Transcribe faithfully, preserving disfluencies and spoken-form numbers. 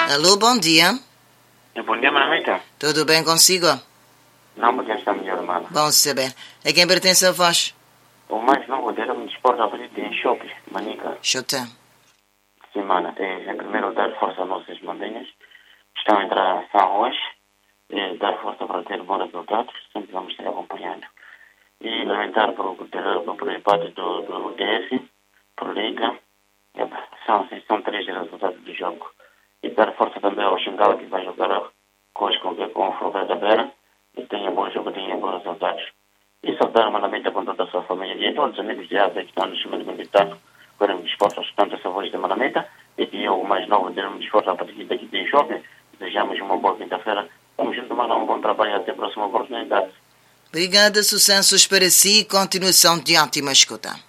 Alô, bom dia. Bom dia, Manamita. Tudo bem consigo? Não, porque está melhor, mano. Bom saber. A quem pertence a voz? O mais novo dele me desporto a abrir em shopping, Manica. Chuta. Semana, é, em primeiro dar força às nossas mandinhas. Estão a entrar a ação hoje. É, dar força para ter bons resultados. Sempre vamos estar acompanhando. E lamentar por, por, por empate do, do D S, por Liga. É, são, assim, são três resultados do jogo. E dar força também ao Xingal, que vai jogar hoje com, com o Frugal da Beira. E tenha bom jogo, tenha bons resultados. E saudar Manamita com toda a sua família e todos os amigos de asa que estão no cima do militar, que eram dispostos a escutar essa voz de Manamita. E que eu, o mais novo, deram dispostos a partir daqui de shopping. Desejamos uma boa quinta-feira. Vamos junto, mano, um bom trabalho. Até a próxima oportunidade. Obrigada, sucessos para si e continuação de ótima escuta.